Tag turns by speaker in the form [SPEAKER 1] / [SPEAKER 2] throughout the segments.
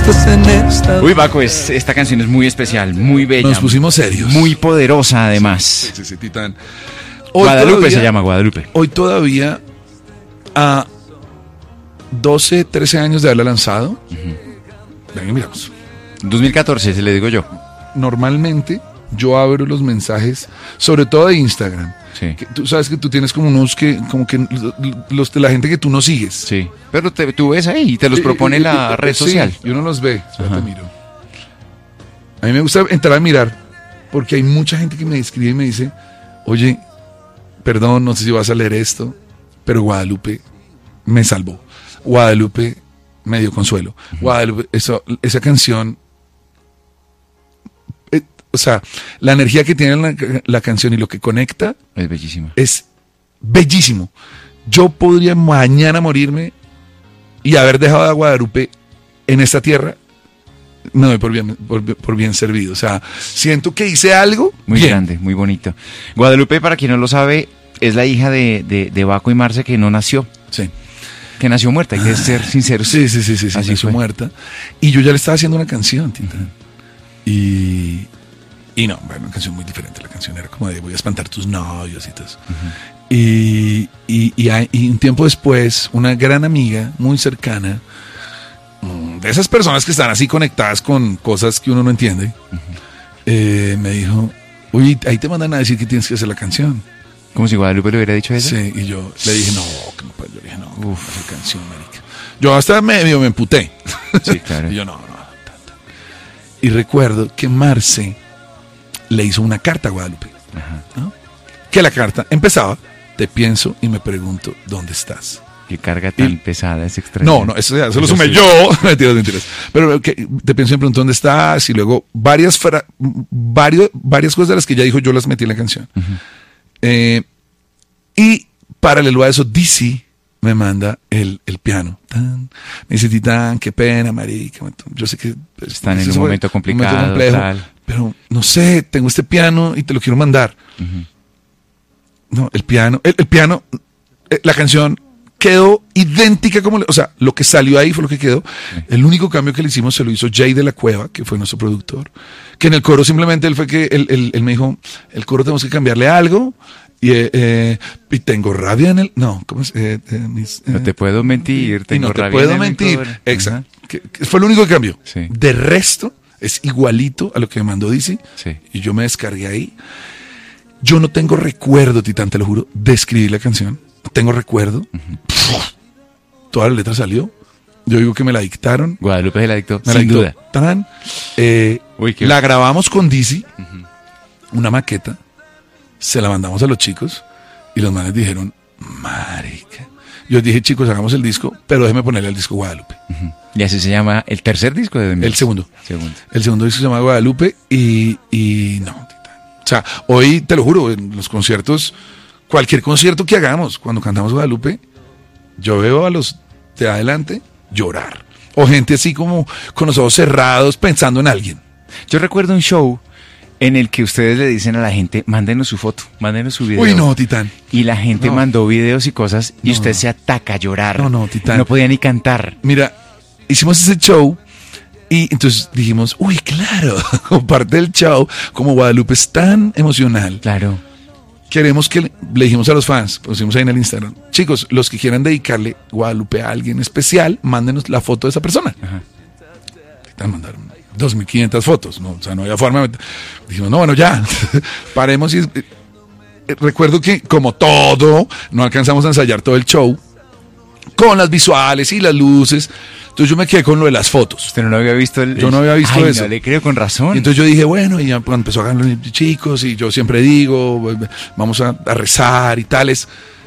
[SPEAKER 1] estás en esta.
[SPEAKER 2] Uy, Baco, esta canción es muy especial, muy bella.
[SPEAKER 3] Nos pusimos serios.
[SPEAKER 2] Muy poderosa, además.
[SPEAKER 3] Sí, Titán.
[SPEAKER 2] Guadalupe
[SPEAKER 3] todavía,
[SPEAKER 2] se llama, Guadalupe.
[SPEAKER 3] Hoy todavía, a 12, 13 años de haberla lanzado, venga, miramos.
[SPEAKER 2] 2014, se le digo yo.
[SPEAKER 3] Normalmente yo abro los mensajes, sobre todo de Instagram.
[SPEAKER 2] Sí.
[SPEAKER 3] Que tú sabes que tú tienes como unos que, como que los de la gente que tú no sigues.
[SPEAKER 2] Sí. Pero tú ves ahí y te los propone la red social.
[SPEAKER 3] Sí, y uno los ve. Espérate, miro. A mí me gusta entrar a mirar, porque hay mucha gente que me escribe y me dice, oye, perdón, no sé si vas a leer esto, pero Guadalupe me salvó. Guadalupe me dio consuelo. Guadalupe, esa canción, o sea, la energía que tiene la canción y lo que conecta
[SPEAKER 2] es bellísima.
[SPEAKER 3] Es bellísimo. Yo podría mañana morirme y haber dejado a Guadalupe en esta tierra. Me doy por bien servido. O sea, siento que hice algo
[SPEAKER 2] muy
[SPEAKER 3] bien.
[SPEAKER 2] Grande, muy bonito. Guadalupe, para quien no lo sabe, es la hija de Baco y Marce, que no nació.
[SPEAKER 3] Sí.
[SPEAKER 2] Que nació muerta, hay que ser sinceros.
[SPEAKER 3] Sí,
[SPEAKER 2] Así
[SPEAKER 3] nació
[SPEAKER 2] fue.
[SPEAKER 3] muerta. Y yo ya le estaba haciendo una canción, Tita. Y no, bueno, una canción muy diferente. La canción era como de voy a espantar tus novios y todo eso. Y un tiempo después, una gran amiga, muy cercana, de esas personas que están así conectadas con cosas que uno no entiende, me dijo, oye, ahí te mandan a decir que tienes que hacer la canción.
[SPEAKER 2] Como si Guadalupe le hubiera dicho eso.
[SPEAKER 3] Sí, y yo le dije, no, que no puedo. Yo le dije, no, uf, la canción, marica. Yo hasta medio me emputé.
[SPEAKER 2] Sí, claro.
[SPEAKER 3] Y yo, no. Y recuerdo que Marce le hizo una carta a Guadalupe. ¿No? Que la carta empezaba, te pienso y me pregunto, ¿dónde estás?
[SPEAKER 2] Qué carga tan pesada, es extraño.
[SPEAKER 3] No, eso lo sumé yo. Mentiras. Pero te pienso y me pregunto, ¿dónde estás? Y luego varias cosas de las que ella dijo, yo las metí en la canción. Y paralelo a eso, DC me manda el piano. Me dice, Titán, qué pena, marica. Yo sé que
[SPEAKER 2] están en un momento complicado,
[SPEAKER 3] complejo,
[SPEAKER 2] tal.
[SPEAKER 3] pero no sé, tengo este piano y te lo quiero mandar. No, el piano, la canción quedó idéntica como, o sea, lo que salió ahí fue lo que quedó. El único cambio que le hicimos se lo hizo Jay de la Cueva, que fue nuestro productor, que en el coro simplemente él me dijo, el coro tenemos que cambiarle algo. Y tengo rabia en el... No, ¿cómo es?
[SPEAKER 2] No te puedo mentir, tengo
[SPEAKER 3] no te
[SPEAKER 2] rabia
[SPEAKER 3] puedo
[SPEAKER 2] en el
[SPEAKER 3] mentir.
[SPEAKER 2] coro.
[SPEAKER 3] Exacto. Que fue el único que cambió.
[SPEAKER 2] Sí.
[SPEAKER 3] De resto, es igualito a lo que me mandó DC.
[SPEAKER 2] Sí.
[SPEAKER 3] Y yo me descargué ahí. Yo no tengo recuerdo, Titán, te lo juro, de escribir la canción. No tengo recuerdo. Toda la letra salió. Yo digo que me la dictaron.
[SPEAKER 2] Guadalupe se la dictó,
[SPEAKER 3] Me
[SPEAKER 2] sin duda.
[SPEAKER 3] Tan, la grabamos con DC, una maqueta. Se la mandamos a los chicos y los manes dijeron, marica. Yo dije, chicos, hagamos el disco, pero déjeme ponerle al disco Guadalupe.
[SPEAKER 2] Y así se llama el tercer disco de Demian.
[SPEAKER 3] El segundo. El segundo disco se llama Guadalupe y no. O sea, hoy, te lo juro, en los conciertos, cualquier concierto que hagamos, cuando cantamos Guadalupe, yo veo a los de adelante llorar. O gente así como con los ojos cerrados pensando en alguien.
[SPEAKER 2] Yo recuerdo un show en el que ustedes le dicen a la gente, mándenos su foto, mándenos su video.
[SPEAKER 3] Uy, no, Titán.
[SPEAKER 2] Y la gente mandó videos y cosas y usted se ataca a llorar.
[SPEAKER 3] No, Titán.
[SPEAKER 2] No podía ni cantar.
[SPEAKER 3] Mira, hicimos ese show y entonces dijimos, uy, claro, como parte del show, como Guadalupe es tan emocional.
[SPEAKER 2] Claro.
[SPEAKER 3] Queremos que le dijimos a los fans, pusimos ahí en el Instagram, chicos, los que quieran dedicarle Guadalupe a alguien especial, mándenos la foto de esa persona. Titán, mandaron 2.500 fotos, ¿no? O sea, no había forma. Dijimos, no, bueno, ya, paremos. Y recuerdo que, como todo, no alcanzamos a ensayar todo el show con las visuales y las luces. Entonces yo me quedé con lo de las fotos.
[SPEAKER 2] Usted no había visto
[SPEAKER 3] Yo no había visto eso.
[SPEAKER 2] No le creo, con razón.
[SPEAKER 3] Y entonces yo dije, bueno, y ya pues, empezó a ganar los chicos, y yo siempre digo, vamos a rezar y tales.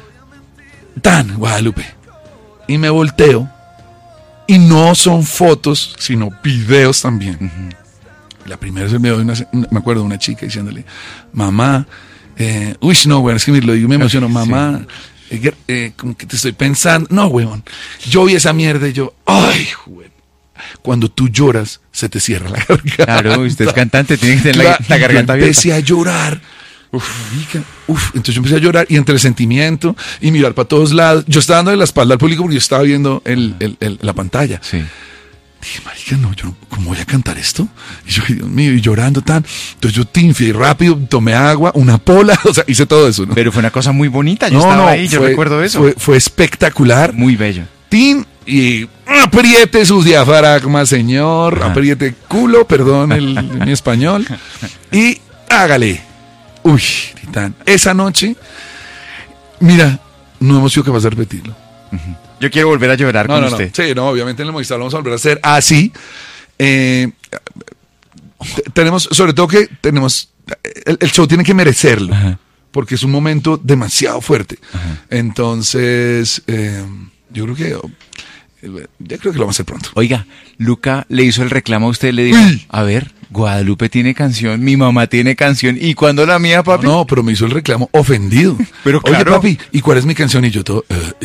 [SPEAKER 3] Tan, Guadalupe. Y me volteo. Y no son fotos, sino videos también. La primera es el video de me acuerdo de una chica diciéndole, mamá, uy, no, bueno, es que lo digo, me emociono, mamá, como que te estoy pensando. No, weón, yo vi esa mierda y yo, ay, weón. Cuando tú lloras, se te cierra la garganta.
[SPEAKER 2] Claro, usted es cantante, tiene que tener la garganta abierta.
[SPEAKER 3] Empecé a llorar. Entonces yo empecé a llorar y entre el sentimiento y mirar para todos lados, yo estaba dando de la espalda al público porque yo estaba viendo la pantalla.
[SPEAKER 2] Sí.
[SPEAKER 3] Dije, marica, marica, no, yo no, ¿cómo voy a cantar esto? Y yo, Dios mío, y llorando tan. Entonces yo tinfié rápido, tomé agua, una pola, o sea, hice todo eso, ¿no?
[SPEAKER 2] Pero fue una cosa muy bonita, yo estaba ahí, yo recuerdo eso.
[SPEAKER 3] Fue espectacular.
[SPEAKER 2] Muy bello.
[SPEAKER 3] Tin, y apriete sus diafragmas, señor, apriete culo, perdón mi español, y hágale. Uy, Titán, esa noche, mira, no hemos sido capaces de repetirlo.
[SPEAKER 2] Yo quiero volver a llorar con usted.
[SPEAKER 3] Sí, no, obviamente en el Movistar lo vamos a volver a hacer así. Tenemos, sobre todo que tenemos, el show tiene que merecerlo, porque es un momento demasiado fuerte. Entonces, yo creo que lo vamos a hacer pronto.
[SPEAKER 2] Oiga, Luca le hizo el reclamo a usted, le dijo, a ver, Guadalupe tiene canción, mi mamá tiene canción, ¿y cuándo la mía, papi?
[SPEAKER 3] No, pero me hizo el reclamo ofendido.
[SPEAKER 2] Pero claro.
[SPEAKER 3] Oye, papi, ¿y cuál es mi canción? Y yo todo...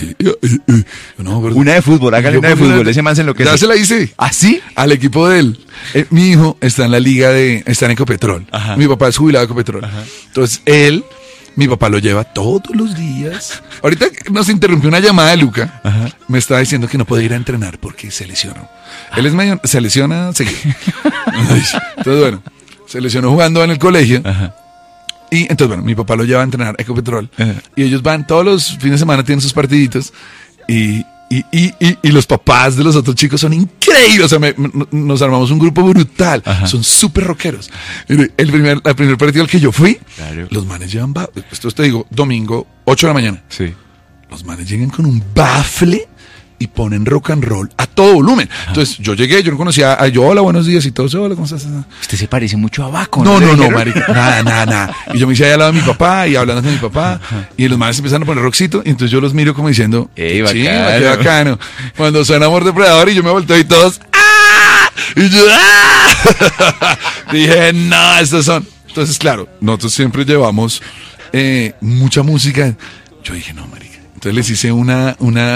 [SPEAKER 3] no,
[SPEAKER 2] una de fútbol, hágale una de fútbol, ese man se enloquece.
[SPEAKER 3] Ya se la hice.
[SPEAKER 2] ¿Ah, sí?
[SPEAKER 3] Al equipo de él. Mi hijo está en la liga está en Ecopetrol.
[SPEAKER 2] Ajá.
[SPEAKER 3] Mi papá es jubilado de Ecopetrol. Ajá. Entonces, mi papá lo lleva todos los días. Ahorita nos interrumpió una llamada de Luca. Ajá. Me estaba diciendo que no podía ir a entrenar porque se lesionó. Él es medio, se lesiona seguido. Entonces, bueno, se lesionó jugando en el colegio. Ajá. Y entonces, bueno, mi papá lo lleva a entrenar a Ecopetrol. Ajá. Y ellos van todos los fines de semana, tienen sus partiditos. Y los papás de los otros chicos son increíbles. O sea, nos armamos un grupo brutal. Ajá. Son súper rockeros. El primer partido al que yo fui, claro, los manes llevan, esto te digo, domingo, 8 de la mañana.
[SPEAKER 2] Sí.
[SPEAKER 3] Los manes llegan con un bafle y ponen rock and roll a todo volumen. Ajá. Entonces, yo llegué, yo no conocía yo, hola, buenos días, y todos, hola, ¿cómo estás?
[SPEAKER 2] Usted se parece mucho a Baco.
[SPEAKER 3] No, marica, nada. Y yo me hice allá al lado de mi papá, y hablando con mi papá, y los manes empezaron a poner rockcito, y entonces yo los miro como diciendo,
[SPEAKER 2] ¡ey, bacano!
[SPEAKER 3] Sí, qué bacano. Cuando suena Amor Depredador, y yo me volteo y todos, ¡ah! Y yo, ¡ah! Dije, no, estos son. Entonces, claro, nosotros siempre llevamos mucha música. Yo dije, no, marica. Entonces les hice una,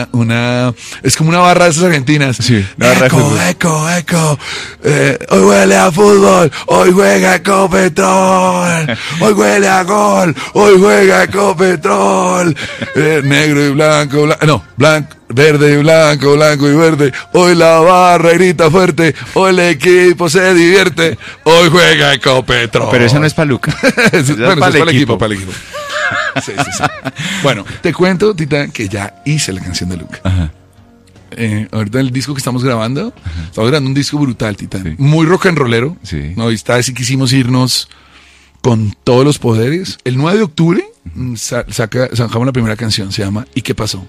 [SPEAKER 3] es como una barra de esas argentinas.
[SPEAKER 2] Sí, una barra
[SPEAKER 3] eco. Hoy huele a fútbol, hoy juega Ecopetrol, hoy huele a gol, hoy juega Ecopetrol. Negro y blanco, verde y blanco y verde. Hoy la barra grita fuerte, hoy el equipo se divierte, hoy juega Ecopetrol.
[SPEAKER 2] Pero eso no es para Luca.
[SPEAKER 3] Bueno, eso es para el equipo. Sí. Bueno, te cuento, Tita, que ya hice la canción de Luca. Ajá. Ahorita el disco que estamos grabando, estamos grabando un disco brutal, Tita. Sí. Muy rock and rollero.
[SPEAKER 2] Sí.
[SPEAKER 3] No, y esta vez sí quisimos irnos con todos los poderes. El 9 de octubre sacamos la primera canción, se llama ¿Y qué pasó?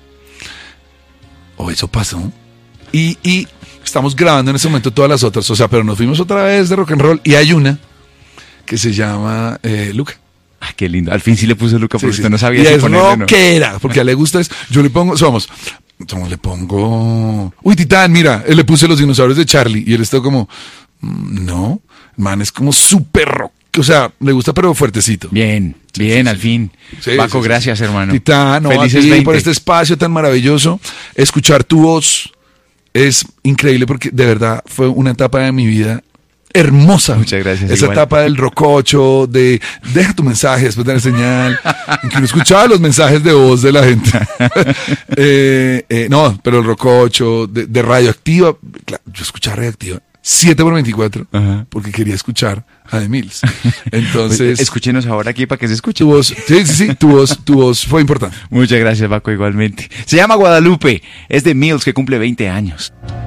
[SPEAKER 3] Eso pasó. Y estamos grabando en ese momento todas las otras, o sea, pero nos fuimos otra vez de rock and roll y hay una que se llama Luca.
[SPEAKER 2] Ah, qué lindo. Al fin sí le puso Luca porque usted no sabía
[SPEAKER 3] si
[SPEAKER 2] ponerle,
[SPEAKER 3] ponerle, ¿no? ¿Qué era? Porque a él le gusta eso. Yo le pongo, le pongo... Uy, Titán, mira, él le puse los dinosaurios de Charlie y él está como... No, man, es como súper rock. O sea, le gusta pero fuertecito.
[SPEAKER 2] Bien, al fin.
[SPEAKER 3] Sí,
[SPEAKER 2] Baco, gracias, hermano.
[SPEAKER 3] Titán, felices a ti por este espacio tan maravilloso. Escuchar tu voz es increíble porque de verdad fue una etapa de mi vida hermosa.
[SPEAKER 2] Muchas gracias.
[SPEAKER 3] Esa etapa del rococho, de deja tu mensaje después de la señal, en que no escuchaba los mensajes de voz de la gente. No, pero el rococho, de Radioactiva, claro, yo escuchaba Radioactiva 7x24, ajá, porque quería escuchar a The Mills. Entonces,
[SPEAKER 2] escúchenos ahora aquí para que se escuche.
[SPEAKER 3] Tu voz, sí, tu voz fue importante.
[SPEAKER 2] Muchas gracias, Baco, igualmente. Se llama Guadalupe, es The Mills, que cumple 20 años.